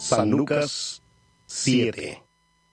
San Lucas 7.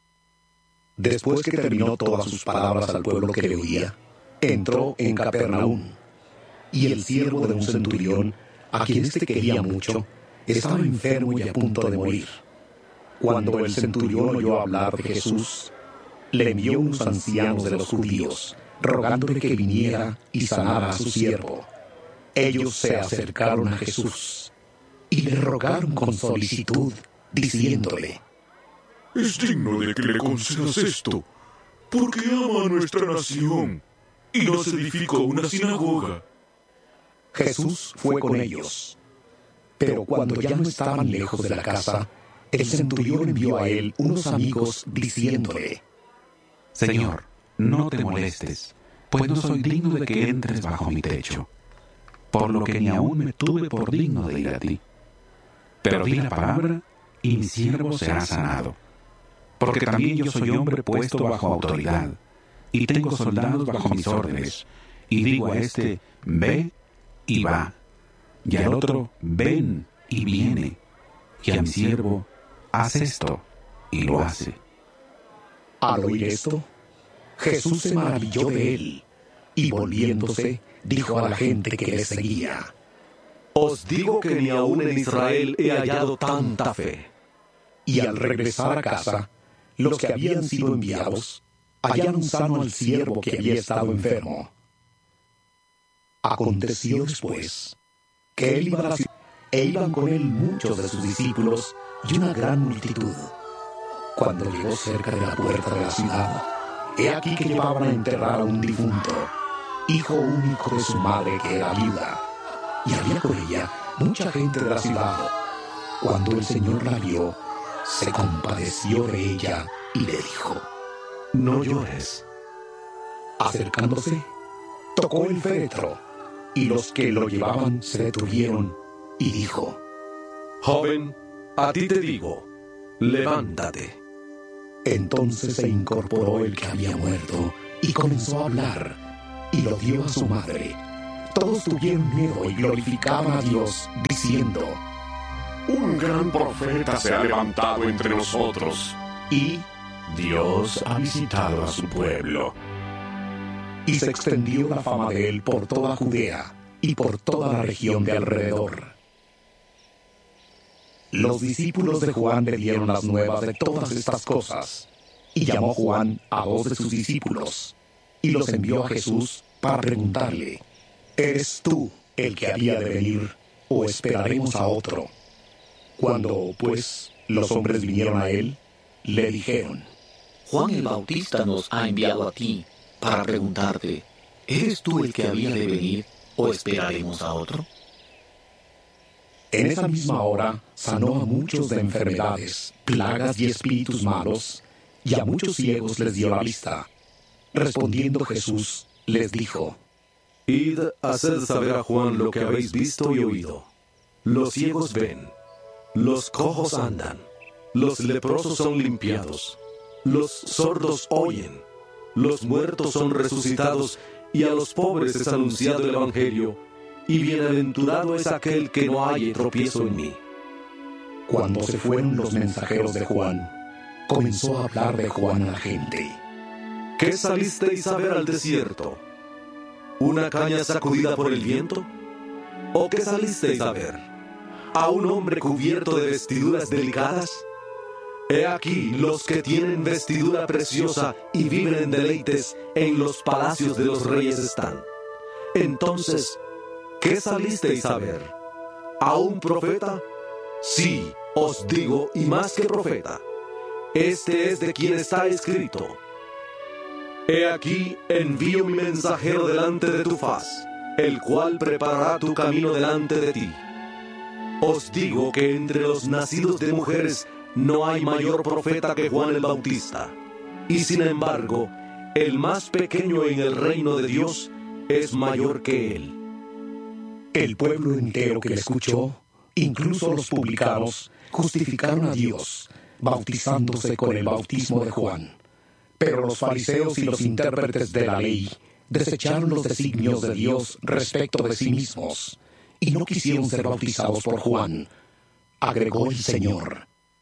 Después que terminó todas sus palabras al pueblo que le oía, entró en Capernaum, y el siervo de un centurión, a quien éste quería mucho, estaba enfermo y a punto de morir. Cuando el centurión oyó hablar de Jesús, le envió unos ancianos de los judíos, rogándole que viniera y sanara a su siervo. Ellos se acercaron a Jesús y le rogaron con solicitud, diciéndole: Es digno de que le concedas esto, porque ama a nuestra nación y nos edificó una sinagoga. Jesús fue con ellos. Pero cuando ya no estaban lejos de la casa, el centurión envió a él unos amigos diciéndole: Señor, no te molestes, pues no soy digno de que entres bajo mi techo, por lo que ni aún me tuve por digno de ir a ti. Pero di la palabra y mi siervo será sanado. Porque también yo soy hombre puesto bajo autoridad, y tengo soldados bajo mis órdenes, y digo a este, ve y va, y al otro, ven y viene, y a mi siervo, haz esto, y lo hace. Al oír esto, Jesús se maravilló de él, y volviéndose, dijo a la gente que le seguía: Os digo que ni aún en Israel he hallado tanta fe. Y al regresar a casa, los que habían sido enviados hallaron sano al siervo que había estado enfermo. Aconteció después que él iba a la ciudad, e iban con él muchos de sus discípulos y una gran multitud. Cuando llegó cerca de la puerta de la ciudad, he aquí que llevaban a enterrar a un difunto, hijo único de su madre que era viuda, y había con ella mucha gente de la ciudad. Cuando el Señor la vio, se compadeció de ella y le dijo: No llores. Acercándose, tocó el féretro, y los que lo llevaban se detuvieron, y dijo: Joven, a ti te digo, levántate. Entonces se incorporó el que había muerto, y comenzó a hablar, y lo dio a su madre. Todos tuvieron miedo y glorificaban a Dios, diciendo: Un gran profeta se ha levantado entre nosotros, y Dios ha visitado a su pueblo. Y se extendió la fama de él por toda Judea y por toda la región de alrededor. Los discípulos de Juan le dieron las nuevas de todas estas cosas, y llamó Juan a 2 de sus discípulos, y los envió a Jesús para preguntarle: ¿Eres tú el que había de venir, o esperaremos a otro? Cuando, pues, los hombres vinieron a él, le dijeron: Juan el Bautista nos ha enviado a ti para preguntarte: ¿eres tú el que había de venir, o esperaremos a otro? En esa misma hora sanó a muchos de enfermedades, plagas y espíritus malos, y a muchos ciegos les dio la vista. Respondiendo Jesús, les dijo: Id, haced saber a Juan lo que habéis visto y oído. Los ciegos ven, los cojos andan, los leprosos son limpiados, los sordos oyen, los muertos son resucitados, y a los pobres es anunciado el Evangelio, y bienaventurado es aquel que no halle tropiezo en mí. Cuando se fueron los mensajeros de Juan, comenzó a hablar de Juan a la gente. ¿Qué salisteis a ver al desierto? ¿Una caña sacudida por el viento? ¿O qué salisteis a ver? ¿A un hombre cubierto de vestiduras delicadas? He aquí los que tienen vestidura preciosa y viven en deleites en los palacios de los reyes están. Entonces, ¿qué salisteis a ver? ¿A un profeta? Sí, os digo, y más que profeta. Este es de quien está escrito: He aquí envío mi mensajero delante de tu faz, el cual preparará tu camino delante de ti. Os digo que entre los nacidos de mujeres no hay mayor profeta que Juan el Bautista, y sin embargo, el más pequeño en el reino de Dios es mayor que él. El pueblo entero que le escuchó, incluso los publicanos, justificaron a Dios, bautizándose con el bautismo de Juan. Pero los fariseos y los intérpretes de la ley desecharon los designios de Dios respecto de sí mismos, y no quisieron ser bautizados por Juan. Agregó el Señor: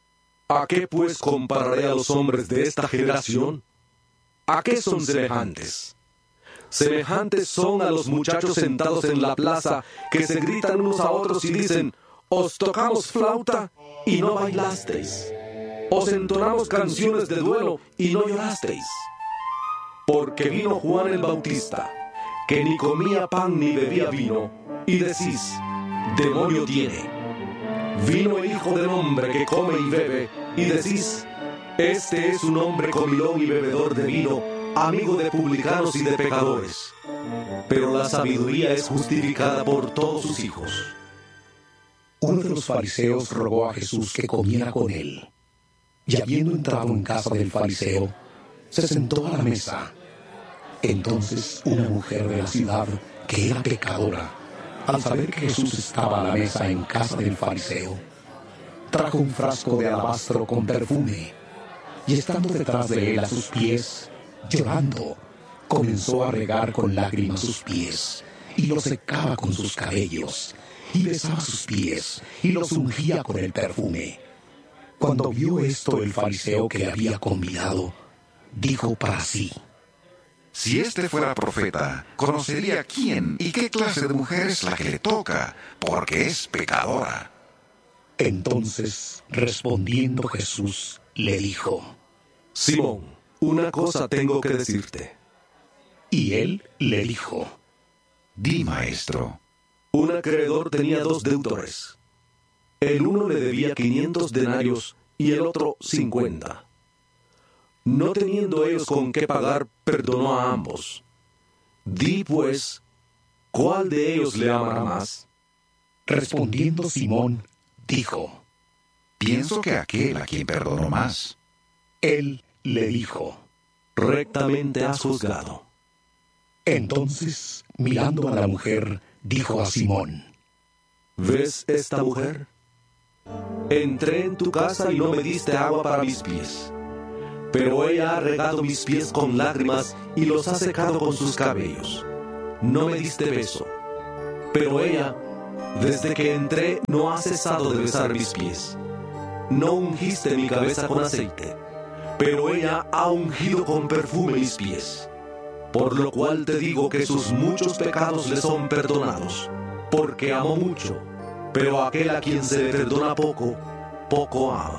¿A qué pues compararé a los hombres de esta generación? ¿A qué son semejantes? Semejantes son a los muchachos sentados en la plaza que se gritan unos a otros y dicen: os tocamos flauta y no bailasteis. Os entonamos canciones de duelo y no llorasteis. Porque vino Juan el Bautista, que ni comía pan ni bebía vino, y decís: demonio tiene. Vino el Hijo del Hombre que come y bebe, y decís: este es un hombre comilón y bebedor de vino, amigo de publicanos y de pecadores. Pero la sabiduría es justificada por todos sus hijos. Uno de los fariseos rogó a Jesús que comiera con él. Y habiendo entrado en casa del fariseo, se sentó a la mesa. Entonces una mujer de la ciudad, que era pecadora, al saber que Jesús estaba a la mesa en casa del fariseo, trajo un frasco de alabastro con perfume, y estando detrás de él a sus pies, llorando, comenzó a regar con lágrimas sus pies, y los secaba con sus cabellos, y besaba sus pies, y los ungía con el perfume. Cuando vio esto el fariseo que le había convidado, dijo para sí: si este fuera profeta, conocería quién y qué clase de mujer es la que le toca, porque es pecadora. Entonces, respondiendo Jesús, le dijo: Simón, una cosa tengo que decirte. Y él le dijo: di, maestro. Un acreedor tenía 2 deudores. El uno le debía 500 denarios y el otro 50. No teniendo ellos con qué pagar, perdonó a ambos. Di pues, ¿cuál de ellos le amará más? Respondiendo Simón, dijo: pienso que aquel a quien perdonó más. Él le dijo: rectamente has juzgado. Entonces, mirando a la mujer, dijo a Simón: ¿ves esta mujer? Entré en tu casa y no me diste agua para mis pies. Pero ella ha regado mis pies con lágrimas y los ha secado con sus cabellos. No me diste beso. Pero ella, desde que entré, no ha cesado de besar mis pies. No ungiste mi cabeza con aceite, pero ella ha ungido con perfume mis pies. Por lo cual te digo que sus muchos pecados le son perdonados, porque amó mucho, pero aquel a quien se le perdona poco, poco ama.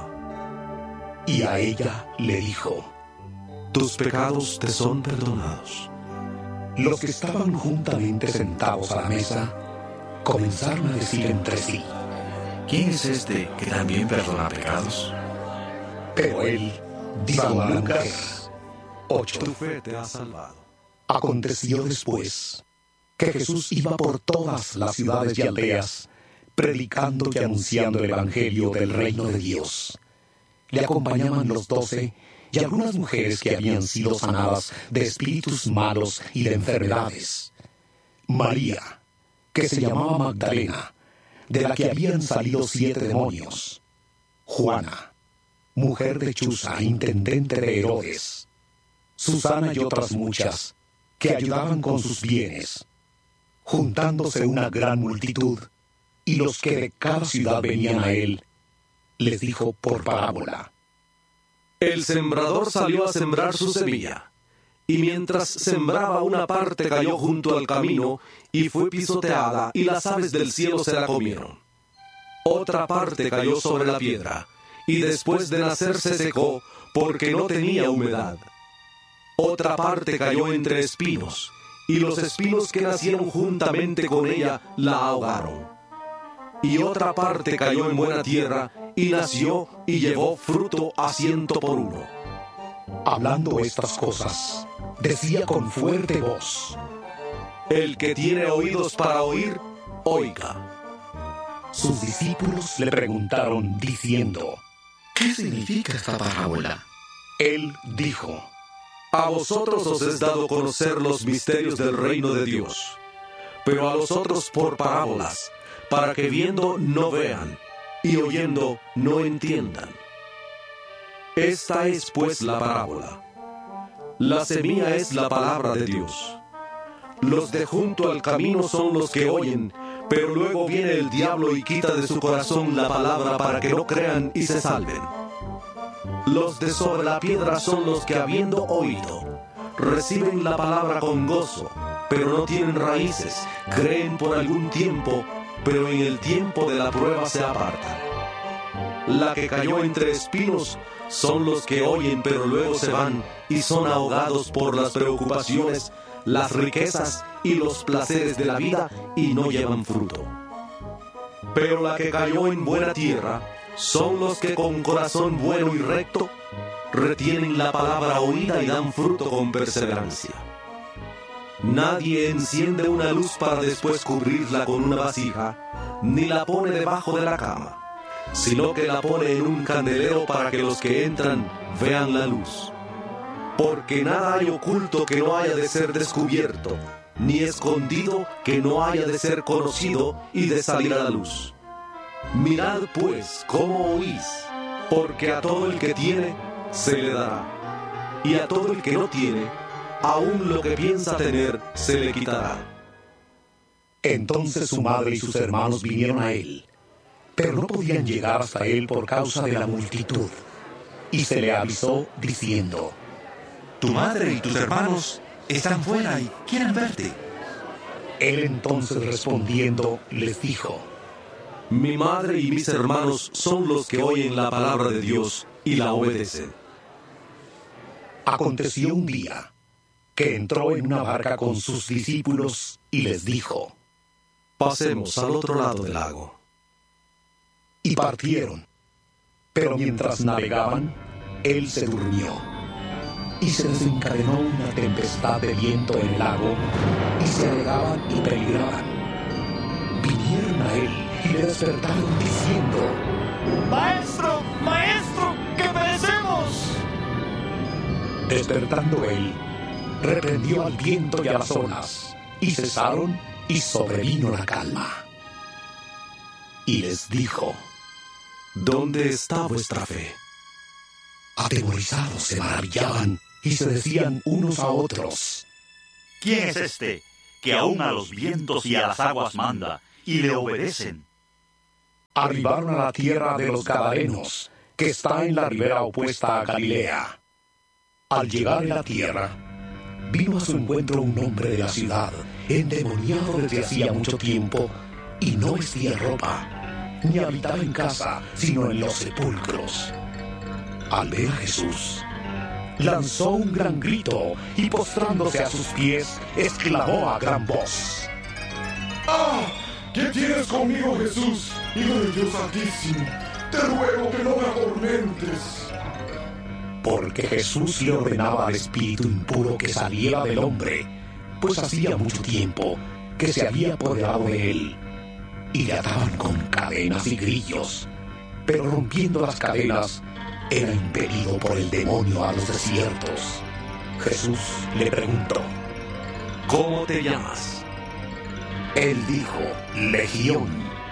Y a ella le dijo: tus pecados te son perdonados. Los que estaban juntamente sentados a la mesa comenzaron a decir entre sí: ¿quién es este que también perdona pecados? Pero él dijo a la mujer: 8. Tu fe te ha salvado. Aconteció después que Jesús iba por todas las ciudades y aldeas, predicando y anunciando el evangelio del reino de Dios. Le acompañaban los 12 y algunas mujeres que habían sido sanadas de espíritus malos y de enfermedades. María, que se llamaba Magdalena, de la que habían salido 7 demonios. Juana, mujer de Chuza, intendente de Herodes. Susana y otras muchas, que ayudaban con sus bienes. Juntándose una gran multitud, y los que de cada ciudad venían a él, les dijo por parábola: el sembrador salió a sembrar su semilla, y mientras sembraba, una parte cayó junto al camino, y fue pisoteada, y las aves del cielo se la comieron. Otra parte cayó sobre la piedra, y después de nacer se secó, porque no tenía humedad. Otra parte cayó entre espinos, y los espinos que nacieron juntamente con ella la ahogaron. Y otra parte cayó en buena tierra, y nació y llevó fruto a 100 por 1. Hablando estas cosas, decía con fuerte voz: el que tiene oídos para oír, oiga. Sus discípulos le preguntaron diciendo: ¿qué significa esta parábola? Él dijo: a vosotros os es dado conocer los misterios del reino de Dios, pero a los otros por parábolas, para que viendo no vean, y oyendo no entiendan. Esta es pues la parábola. La semilla es la palabra de Dios. Los de junto al camino son los que oyen, pero luego viene el diablo y quita de su corazón la palabra para que no crean y se salven. Los de sobre la piedra son los que, habiendo oído, reciben la palabra con gozo, pero no tienen raíces, creen por algún tiempo, pero en el tiempo de la prueba se apartan. La que cayó entre espinos son los que oyen, pero luego se van y son ahogados por las preocupaciones, las riquezas y los placeres de la vida y no llevan fruto. Pero la que cayó en buena tierra son los que con corazón bueno y recto retienen la palabra oída y dan fruto con perseverancia. Nadie enciende una luz para después cubrirla con una vasija, ni la pone debajo de la cama, sino que la pone en un candelero para que los que entran vean la luz. Porque nada hay oculto que no haya de ser descubierto, ni escondido que no haya de ser conocido y de salir a la luz. Mirad pues cómo oís, porque a todo el que tiene se le dará, y a todo el que no tiene, aún lo que piensa tener se le quitará. Entonces su madre y sus hermanos vinieron a él, pero no podían llegar hasta él por causa de la multitud. Y se le avisó diciendo: Tu madre y tus hermanos están fuera y quieren verte. Él entonces respondiendo les dijo: Mi madre y mis hermanos son los que oyen la palabra de Dios y la obedecen. Aconteció un día que entró en una barca con sus discípulos y les dijo: Pasemos al otro lado del lago. Y partieron. Pero mientras navegaban, él se durmió. Y se desencadenó una tempestad de viento en el lago, y se anegaban y peligraban. Vinieron a él y le despertaron diciendo: ¡Maestro! ¡Maestro! ¡Que perecemos! Despertando él, reprendió al viento y a las olas, y cesaron, y sobrevino la calma. Y les dijo: ¿Dónde está vuestra fe? Atemorizados se maravillaban, y se decían unos a otros: ¿Quién es este que aún a los vientos y a las aguas manda y le obedecen? Arribaron a la tierra de los Gadarenos, que está en la ribera opuesta a Galilea. Al llegar a la tierra, vino a su encuentro un hombre de la ciudad, endemoniado desde hacía mucho tiempo, y no vestía ropa, ni habitaba en casa, sino en los sepulcros. Al ver a Jesús, lanzó un gran grito y postrándose a sus pies, exclamó a gran voz: ¡Ah! ¿Qué tienes conmigo, Jesús, Hijo de Dios Altísimo? Te ruego que no me atormentes. Porque Jesús le ordenaba al espíritu impuro que saliera del hombre, pues hacía mucho tiempo que se había apoderado de él, y le ataban con cadenas y grillos, pero rompiendo las cadenas, era impelido por el demonio a los desiertos. Jesús le preguntó: ¿Cómo te llamas? Él dijo: Legión,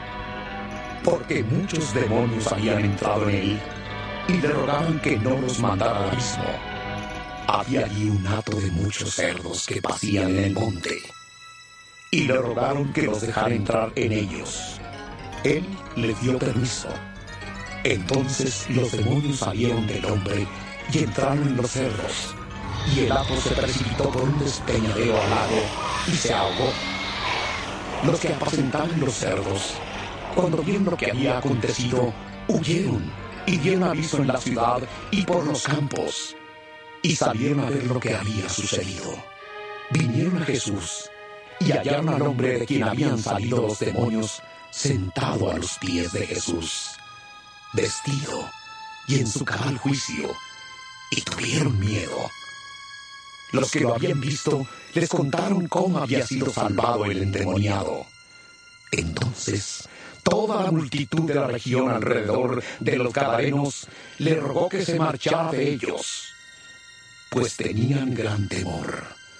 porque muchos demonios habían entrado en él, y le rogaban que no los mandara al abismo. Había allí un hato de muchos cerdos que pasían en el monte, y le rogaron que los dejara entrar en ellos. Él les dio permiso. Entonces los demonios salieron del hombre y entraron en los cerdos, y el hato se precipitó por un despeñadero al lago y se ahogó. Los que apacentaban los cerdos, cuando vieron lo que había acontecido, huyeron y dieron aviso en la ciudad y por los campos, y salieron a ver lo que había sucedido. Vinieron a Jesús y hallaron al hombre de quien habían salido los demonios sentado a los pies de Jesús, vestido y en su cabal juicio, y tuvieron miedo. Los que lo habían visto les contaron cómo había sido salvado el endemoniado. Entonces toda la multitud de la región alrededor de los Gadarenos le rogó que se marchara de ellos, pues tenían gran temor.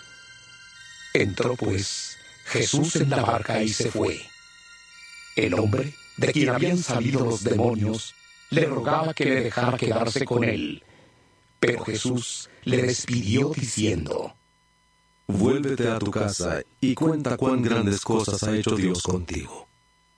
Entró pues Jesús en la barca y se fue. El hombre, de quien habían salido los demonios, le rogaba que le dejara quedarse con él, pero Jesús le despidió diciendo: Vuélvete a tu casa y cuenta cuán grandes cosas ha hecho Dios contigo.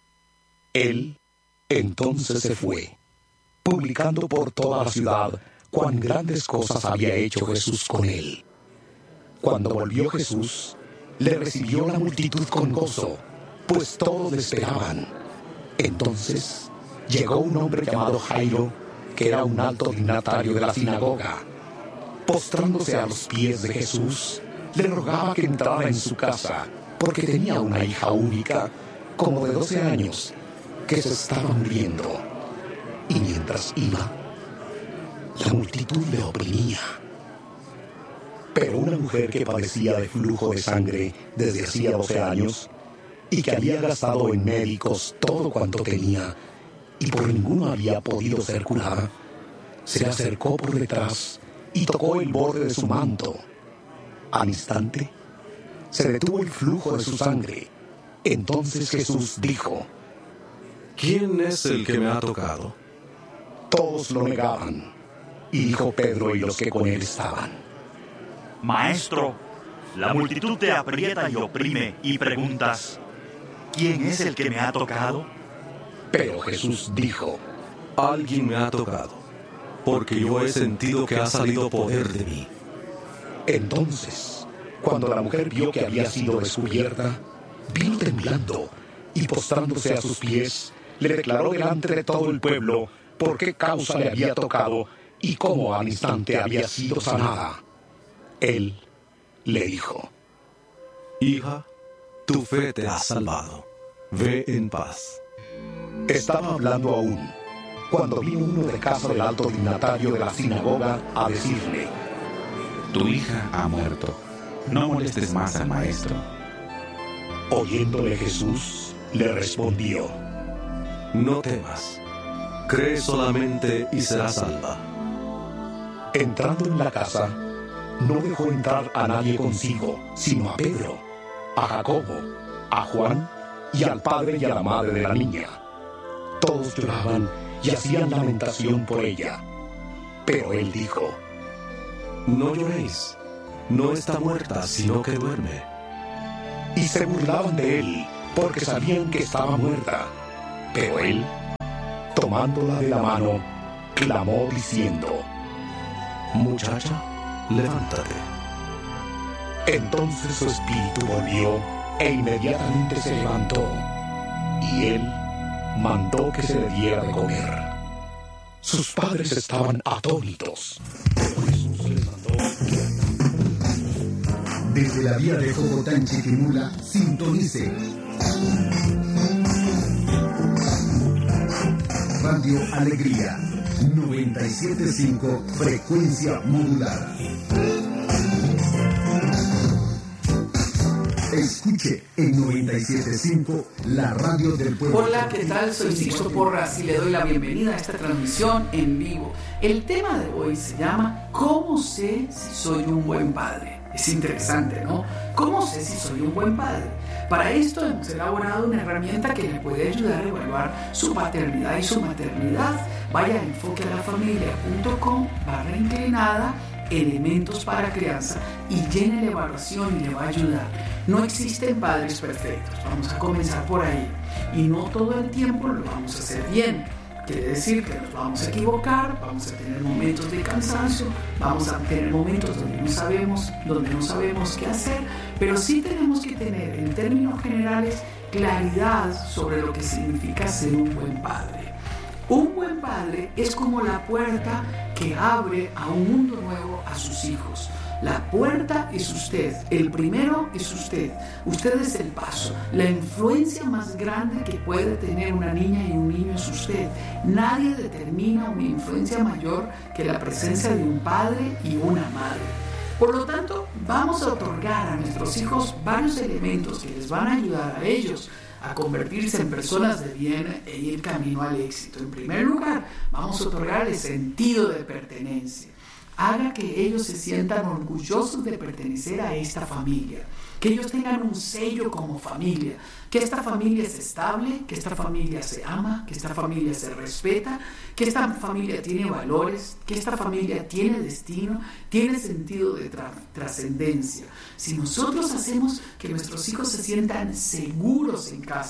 Él entonces se fue, publicando por toda la ciudad cuán grandes cosas había hecho Jesús con él. Cuando volvió Jesús, le recibió la multitud con gozo, pues todos le esperaban. Entonces llegó un hombre llamado Jairo, que era un alto dignatario de la sinagoga. Postrándose a los pies de Jesús, le rogaba que entrara en su casa, porque tenía una hija única, como de 12 años, que se estaba muriendo. Y mientras iba, la multitud le oprimía. Pero una mujer que padecía de flujo de sangre desde hacía 12 años, y que había gastado en médicos todo cuanto tenía, y por ninguno había podido ser curada, se le acercó por detrás y tocó el borde de su manto. Al instante, se detuvo el flujo de su sangre. Entonces Jesús dijo: ¿Quién es el que me ha tocado? Todos lo negaban, y dijo Pedro y los que con él estaban: Maestro, la multitud te aprieta y oprime y preguntas: ¿quién es el que me ha tocado? Pero Jesús dijo: Alguien me ha tocado, porque yo he sentido que ha salido poder de mí. Entonces, cuando la mujer vio que había sido descubierta, vino temblando y postrándose a sus pies, le declaró delante de todo el pueblo por qué causa le había tocado y cómo al instante había sido sanada. Él le dijo: Hija, tu fe te ha salvado. Ve en paz. Estaba hablando aún, cuando vino uno de casa del alto dignatario de la sinagoga a decirle: Tu hija ha muerto. No molestes más al maestro. Oyéndole Jesús, le respondió: No temas. Cree solamente y serás salva. Entrando en la casa, no dejó entrar a nadie consigo, sino a Pedro, a Jacobo, a Juan y al padre y a la madre de la niña. Todos lloraban y hacían lamentación por ella. Pero él dijo: No lloréis. No está muerta, sino que duerme. Y se burlaban de él, porque sabían que estaba muerta. Pero él, tomándola de la mano, clamó diciendo: Muchacha, levántate. Entonces su espíritu volvió, e inmediatamente se levantó. Y él mandó que se le diera de comer. Sus padres estaban atónitos. Pero Jesús les mandó: Desde la vía de Bogotá en Chiquimula, sintonice Radio Alegría 97.5, frecuencia modulada. Escuche en 97.5 la radio del pueblo. Hola, ¿qué tal? Soy Sixto Porras y le doy la bienvenida a esta transmisión en vivo. El tema de hoy se llama ¿Cómo sé si soy un buen padre? Es interesante, ¿no? ¿Cómo sé si soy un buen padre? Para esto hemos elaborado una herramienta que le puede ayudar a evaluar su paternidad y su maternidad. Vaya a enfoquealafamilia.com/inclinada elementos para crianza y llene la evaluación y le va a ayudar. No existen padres perfectos, vamos a comenzar por ahí. Y no todo el tiempo lo vamos a hacer bien. Quiere decir que nos vamos a equivocar, vamos a tener momentos de cansancio, vamos a tener momentos donde no sabemos qué hacer, pero sí tenemos que tener, en términos generales, claridad sobre lo que significa ser un buen padre. Un buen padre es como la puerta que abre a un mundo nuevo a sus hijos. La puerta es usted, el primero es usted. Usted es el paso. La influencia más grande que puede tener una niña y un niño es usted. Nadie determina una influencia mayor que la presencia de un padre y una madre. Por lo tanto, vamos a otorgar a nuestros hijos varios elementos que les van a ayudar a ellos a convertirse en personas de bien e ir camino al éxito. En primer lugar, vamos a otorgarles sentido de pertenencia. Haga que ellos se sientan orgullosos de pertenecer a esta familia, que ellos tengan un sello como familia, que esta familia es estable, que esta familia se ama, que esta familia se respeta, que esta familia tiene valores, que esta familia tiene destino, tiene sentido de trascendencia. Si nosotros hacemos que nuestros hijos se sientan seguros en casa,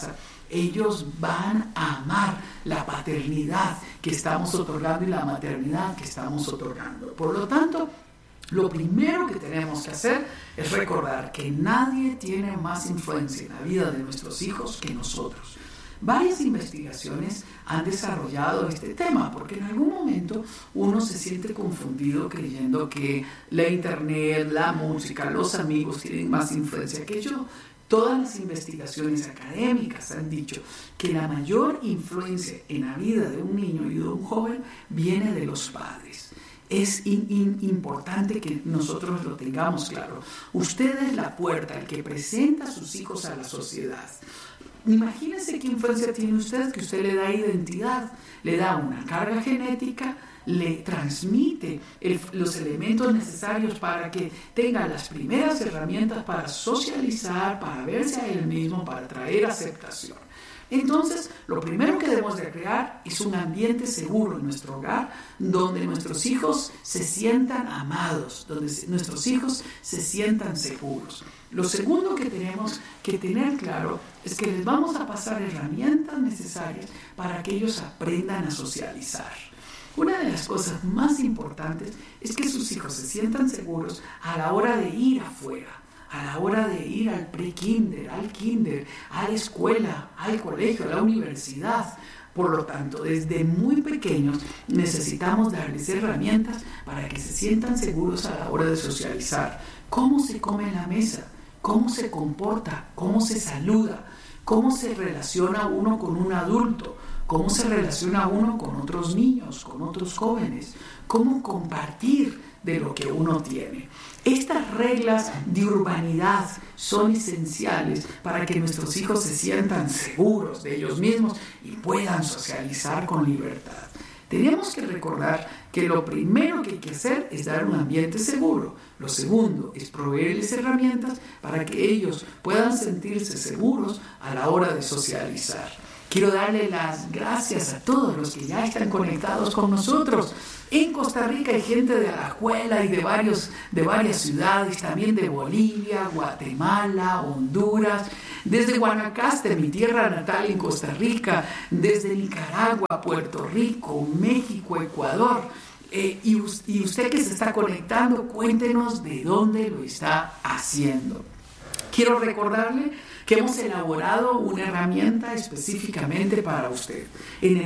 ellos van a amar la paternidad que estamos otorgando y la maternidad que estamos otorgando. Por lo tanto, lo primero que tenemos que hacer es recordar que nadie tiene más influencia en la vida de nuestros hijos que nosotros. Varias investigaciones han desarrollado este tema porque en algún momento uno se siente confundido creyendo que la internet, la música, los amigos tienen más influencia que yo. Todas las investigaciones académicas han dicho que la mayor influencia en la vida de un niño y de un joven viene de los padres. Es importante que nosotros lo tengamos claro. Usted es la puerta, el que presenta a sus hijos a la sociedad. Imagínese qué influencia tiene usted, que usted le da identidad, le da una carga genética, le transmite los elementos necesarios para que tenga las primeras herramientas para socializar, para verse a él mismo, para traer aceptación. Entonces, lo primero que debemos de crear es un ambiente seguro en nuestro hogar, donde nuestros hijos se sientan amados, donde nuestros hijos se sientan seguros. Lo segundo que tenemos que tener claro es que les vamos a pasar herramientas necesarias para que ellos aprendan a socializar. Una de las cosas más importantes es que sus hijos se sientan seguros a la hora de ir afuera, a la hora de ir al pre-kinder, al kinder, a la escuela, al colegio, a la universidad. Por lo tanto, desde muy pequeños necesitamos darles herramientas para que se sientan seguros a la hora de socializar. ¿Cómo se come en la mesa? ¿Cómo se comporta? ¿Cómo se saluda? ¿Cómo se relaciona uno con un adulto? ¿Cómo se relaciona uno con otros niños, con otros jóvenes? ¿Cómo compartir de lo que uno tiene? Estas reglas de urbanidad son esenciales para que nuestros hijos se sientan seguros de ellos mismos y puedan socializar con libertad. Tenemos que recordar que lo primero que hay que hacer es dar un ambiente seguro. Lo segundo es proveerles herramientas para que ellos puedan sentirse seguros a la hora de socializar. Quiero darle las gracias a todos los que ya están conectados con nosotros. En Costa Rica hay gente de Alajuela y de varias ciudades, también de Bolivia, Guatemala, Honduras, desde Guanacaste, mi tierra natal en Costa Rica, desde Nicaragua, Puerto Rico, México, Ecuador. Y usted que se está conectando, cuéntenos de dónde lo está haciendo. Quiero recordarle que hemos elaborado una herramienta específicamente para usted. En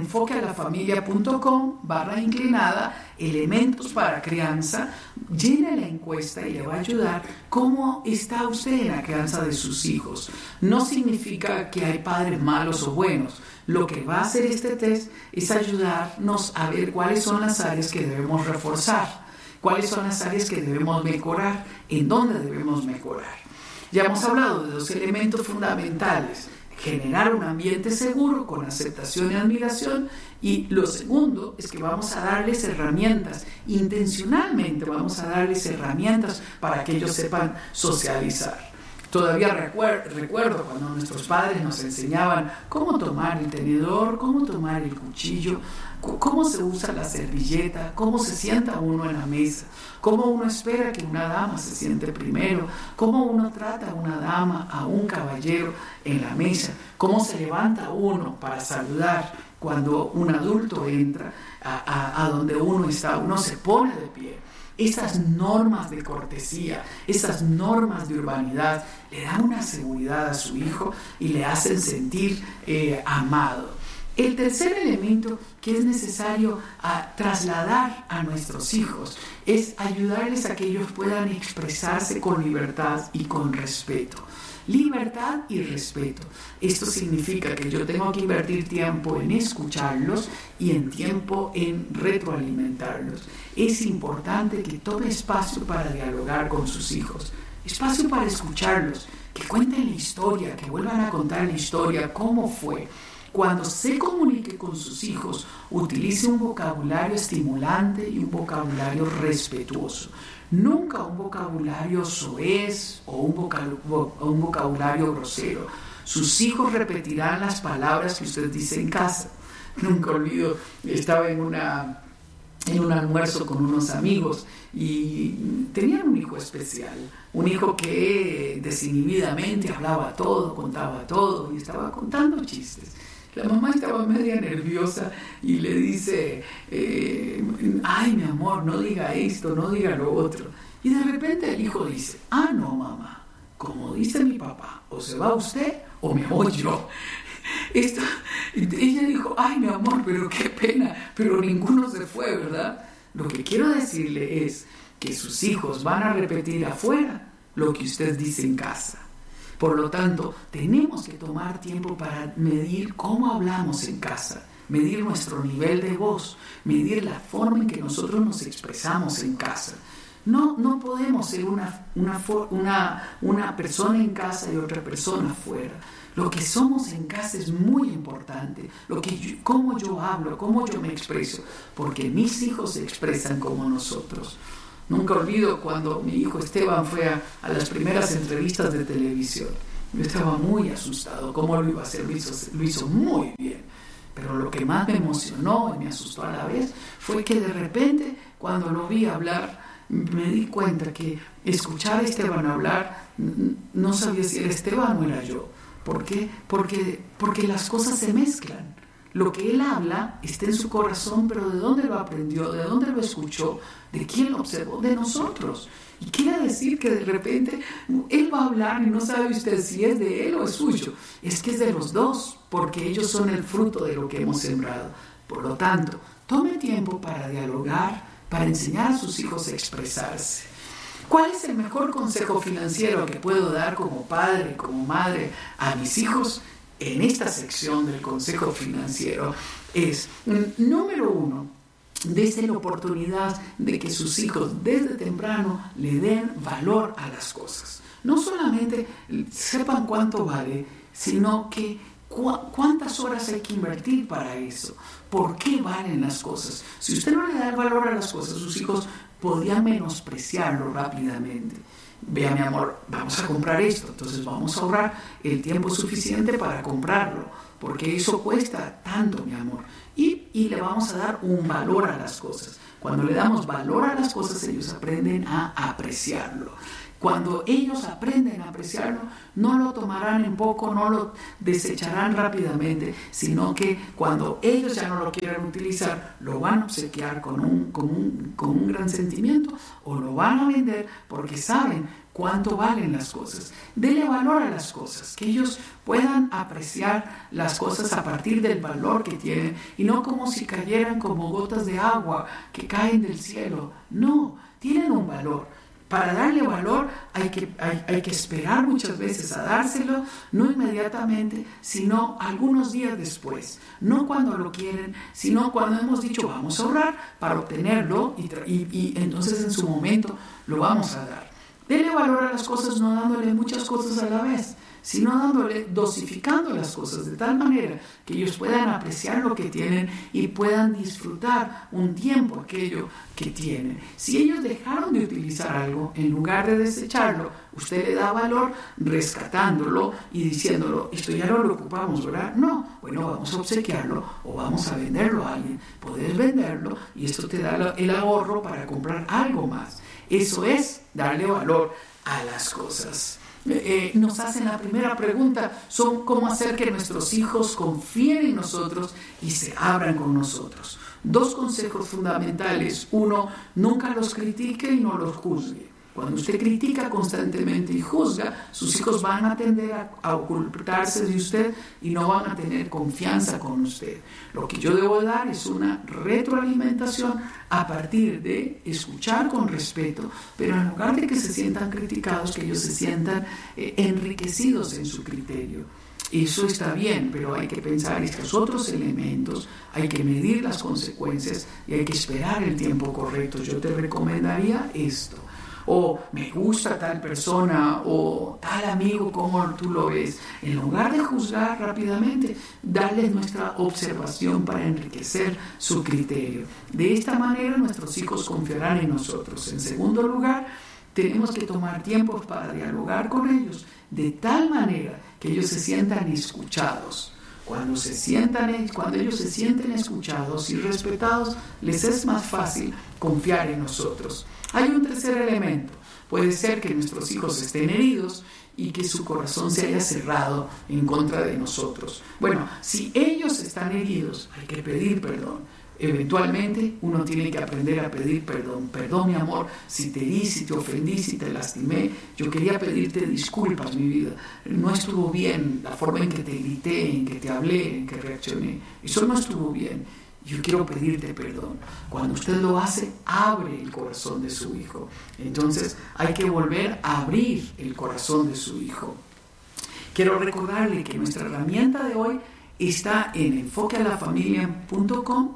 enfoquealafamilia.com/inclinada, elementos para crianza, llene la encuesta y le va a ayudar cómo está usted en la crianza de sus hijos. No significa que hay padres malos o buenos. Lo que va a hacer este test es ayudarnos a ver cuáles son las áreas que debemos reforzar, cuáles son las áreas que debemos mejorar, en dónde debemos mejorar. Ya hemos hablado de 2 elementos fundamentales: generar un ambiente seguro con aceptación y admiración, y lo segundo es que vamos a darles herramientas, intencionalmente vamos a darles herramientas para que ellos sepan socializar. Todavía recuerdo cuando nuestros padres nos enseñaban cómo tomar el tenedor, cómo tomar el cuchillo, cómo se usa la servilleta, cómo se sienta uno en la mesa, cómo uno espera que una dama se siente primero, cómo uno trata a una dama, a un caballero en la mesa, cómo se levanta uno para saludar cuando un adulto entra a donde uno está, uno se pone de pie. Esas normas de cortesía, esas normas de urbanidad le dan una seguridad a su hijo y le hacen sentir amado. El tercer elemento que es necesario trasladar a nuestros hijos es ayudarles a que ellos puedan expresarse con libertad y con respeto. Libertad y respeto. Esto significa que yo tengo que invertir tiempo en escucharlos y en tiempo en retroalimentarlos. Es importante que tome espacio para dialogar con sus hijos, espacio para escucharlos, que cuenten la historia, que vuelvan a contar la historia, cómo fue. Cuando se comunique con sus hijos, utilice un vocabulario estimulante y un vocabulario respetuoso. Nunca un vocabulario soez o un vocabulario grosero. Sus hijos repetirán las palabras que usted dice en casa. Nunca olvido, estaba en en un almuerzo con unos amigos y tenían un hijo especial, un hijo que desinhibidamente hablaba todo, contaba todo y estaba contando chistes. La mamá estaba media nerviosa y le dice, ay mi amor, no diga esto, no diga lo otro. Y de repente el hijo dice, no mamá, como dice mi papá, o se va usted o me voy yo. Ella dijo, ay mi amor, pero qué pena, pero ninguno se fue, ¿verdad? Lo que quiero decirle es que sus hijos van a repetir afuera lo que usted dice en casa. Por lo tanto, tenemos que tomar tiempo para medir cómo hablamos en casa, medir nuestro nivel de voz, medir la forma en que nosotros nos expresamos en casa. No podemos ser una persona en casa y otra persona afuera. Lo que somos en casa es muy importante, cómo yo hablo, cómo yo me expreso, porque mis hijos se expresan como nosotros. Nunca olvido cuando mi hijo Esteban fue a las primeras entrevistas de televisión. Yo estaba muy asustado. ¿Cómo lo iba a hacer? Lo hizo muy bien. Pero lo que más me emocionó y me asustó a la vez fue que de repente, cuando lo vi hablar, me di cuenta que escuchar a Esteban hablar, no sabía si era Esteban o era yo. ¿Por qué? Porque las cosas se mezclan. Lo que él habla está en su corazón, pero ¿de dónde lo aprendió? ¿De dónde lo escuchó? ¿De quién lo observó? De nosotros. Y quiere decir que de repente él va a hablar y no sabe usted si es de él o es suyo. Es que es de los dos, porque ellos son el fruto de lo que hemos sembrado. Por lo tanto, tome tiempo para dialogar, para enseñar a sus hijos a expresarse. ¿Cuál es el mejor consejo financiero que puedo dar como padre, como madre a mis hijos? En esta sección del consejo financiero es, número 1, dése la oportunidad de que sus hijos desde temprano le den valor a las cosas. No solamente sepan cuánto vale, sino que cuántas horas hay que invertir para eso. ¿Por qué valen las cosas? Si usted no le da el valor a las cosas, sus hijos podrían menospreciarlo rápidamente. Vea, mi amor, vamos a comprar esto, entonces vamos a ahorrar el tiempo suficiente para comprarlo, porque eso cuesta tanto, mi amor. Y le vamos a dar un valor a las cosas. Cuando le damos valor a las cosas, ellos aprenden a apreciarlo. Cuando ellos aprenden a apreciarlo, no lo tomarán en poco, no lo desecharán rápidamente, sino que cuando ellos ya no lo quieran utilizar, lo van a obsequiar con un gran sentimiento o lo van a vender porque saben cuánto valen las cosas. Dele valor a las cosas, que ellos puedan apreciar las cosas a partir del valor que tienen y no como si cayeran como gotas de agua que caen del cielo. No, tienen un valor. Para darle valor hay que esperar muchas veces a dárselo, no inmediatamente, sino algunos días después. No cuando lo quieren, sino cuando hemos dicho vamos a ahorrar para obtenerlo y entonces en su momento lo vamos a dar. Dele valor a las cosas no dándole muchas cosas a la vez, sino dosificando las cosas de tal manera que ellos puedan apreciar lo que tienen y puedan disfrutar un tiempo aquello que tienen. Si ellos dejaron de utilizar algo, en lugar de desecharlo, usted le da valor rescatándolo y diciéndolo, esto ya no lo ocupamos, ¿verdad? No, bueno, vamos a obsequiarlo o vamos a venderlo a alguien. Puedes venderlo y esto te da el ahorro para comprar algo más. Eso es darle valor a las cosas. Nos hacen la primera pregunta, son cómo hacer que nuestros hijos confíen en nosotros y se abran con nosotros. 2 consejos fundamentales. 1, nunca los critique y no los juzgue. Cuando usted critica constantemente y juzga, sus hijos van a tender a ocultarse de usted y no van a tener confianza con usted. Lo que yo debo dar es una retroalimentación a partir de escuchar con respeto, pero en lugar de que se sientan criticados, que ellos se sientan enriquecidos en su criterio. Eso está bien, pero hay que pensar estos otros elementos, hay que medir las consecuencias y hay que esperar el tiempo correcto. Yo te recomendaría esto. O me gusta tal persona o tal amigo, como tú lo ves. En lugar de juzgar rápidamente, darles nuestra observación para enriquecer su criterio. De esta manera nuestros hijos confiarán en nosotros. En segundo lugar, tenemos que tomar tiempo para dialogar con ellos de tal manera que ellos se sientan escuchados. Cuando ellos se sienten escuchados y respetados, les es más fácil confiar en nosotros. Hay un tercer elemento. Puede ser que nuestros hijos estén heridos y que su corazón se haya cerrado en contra de nosotros. Bueno, si ellos están heridos, hay que pedir perdón. Eventualmente uno tiene que aprender a pedir perdón. Perdón, mi amor, si te herí, si te ofendí, si te lastimé. Yo quería pedirte disculpas, mi vida. No estuvo bien la forma en que te grité, en que te hablé, en que reaccioné. Eso no estuvo bien. Yo quiero pedirte perdón. Cuando usted lo hace, abre el corazón de su hijo. Entonces hay que volver a abrir el corazón de su hijo. Quiero recordarle que nuestra herramienta de hoy está en enfoquealafamilia.com,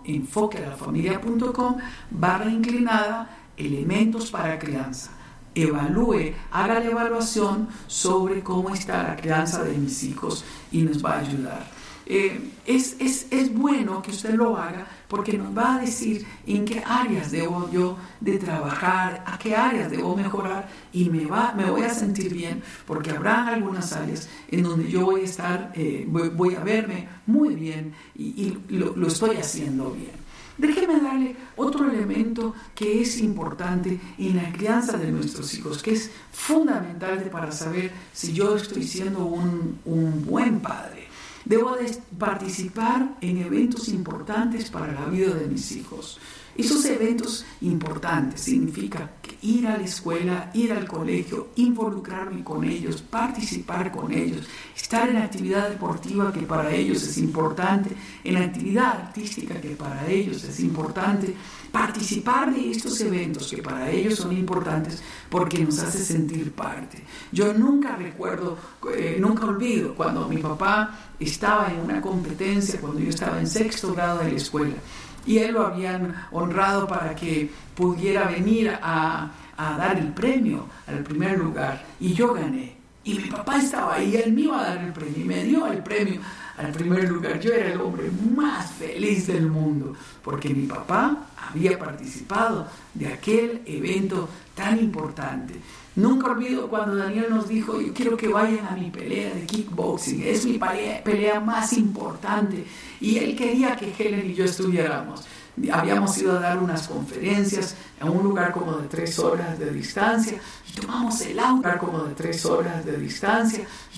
enfoquealafamilia.com/inclinada, elementos para crianza. Evalúe, haga la evaluación sobre cómo está la crianza de mis hijos y nos va a ayudar. Es bueno que usted lo haga porque nos va a decir en qué áreas debo yo de trabajar, a qué áreas debo mejorar y me voy a sentir bien porque habrá algunas áreas en donde yo voy a estar, voy a verme muy bien y lo estoy haciendo bien. Déjeme darle otro elemento que es importante en la crianza de nuestros hijos, que es fundamental para saber si yo estoy siendo un buen padre. Debo de participar en eventos importantes para la vida de mis hijos. Esos eventos importantes significa que ir a la escuela, ir al colegio, involucrarme con ellos, participar con ellos, estar en actividad deportiva que para ellos es importante, en actividad artística que para ellos es importante, participar de estos eventos que para ellos son importantes porque nos hace sentir parte. Yo nunca olvido cuando mi papá estaba en una competencia, cuando yo estaba en 6º grado de la escuela, y él lo habían honrado para que pudiera venir a dar el premio al primer lugar, y yo gané. Y mi papá estaba ahí, él me iba a dar el premio, y me dio el premio al primer lugar. Yo era el hombre más feliz del mundo, porque mi papá había participado de aquel evento tan importante. Nunca olvido cuando Daniel nos dijo: yo quiero que vayan a mi pelea de kickboxing, es mi pelea más importante. Y él quería que Helen y yo estuviéramos. Habíamos ido a dar unas conferencias a un lugar como de 3 horas de distancia y tomamos el auto,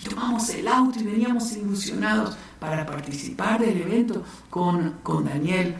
y veníamos ilusionados para participar del evento con Daniel.